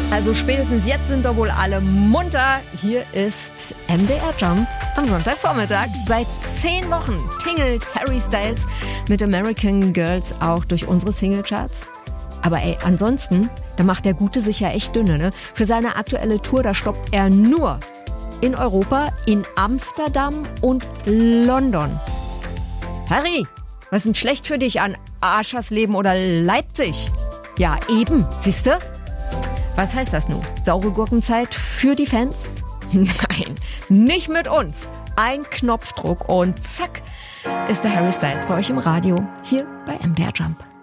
Also spätestens jetzt sind doch wohl alle munter. Hier ist MDR Jump am Sonntagvormittag. Seit 10 Wochen tingelt Harry Styles mit American Girls auch durch unsere Singlecharts. Aber ansonsten, da macht der Gute sich ja echt dünne, ne? Für seine aktuelle Tour, da stoppt er nur in Europa, in Amsterdam und London. Harry, was ist denn schlecht für dich an Aschersleben oder Leipzig? Ja, eben, siehste? Was heißt das nun? Saure Gurkenzeit für die Fans? Nein, nicht mit uns. Ein Knopfdruck und zack ist der Harry Styles bei euch im Radio, hier bei MDR Jump.